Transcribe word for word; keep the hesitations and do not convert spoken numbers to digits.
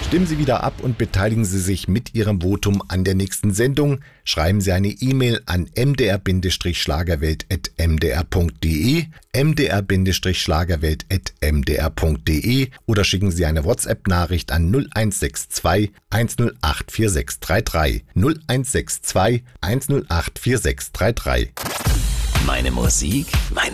Stimmen Sie wieder ab und beteiligen Sie sich mit Ihrem Votum an der nächsten Sendung. Schreiben Sie eine E-Mail an m d r schlagerwelt at m d r punkt d e, m d r schlagerwelt at m d r punkt d e oder schicken Sie eine WhatsApp-Nachricht an null eins sechs zwei eins null acht vier sechs drei drei. null eins sechs zwei eins null acht vier sechs drei drei. Meine Musik, meine